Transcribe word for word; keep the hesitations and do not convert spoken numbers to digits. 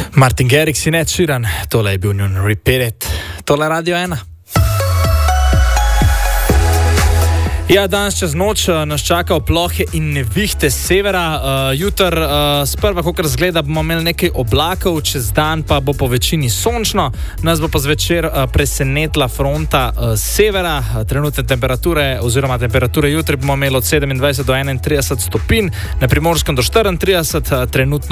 Martin Garrix in Ed Sheeran, tole je bil njun Repeat It, tole Radio ena. Ja, danes čez noč nas čakajo plohe in nevihte s severa. Uh, jutr uh, sprva, kakor zgleda, bomo imeli nekaj oblakov, čez dan pa bo po večini sončno. Nas bo pa zvečer uh, presenetila fronta uh, s severa. Uh, trenutne temperature oziroma temperature jutri bomo imeli od sedemindvajset do enaintrideset stopinj, na Primorskem do štiriintrideset, uh, trenutno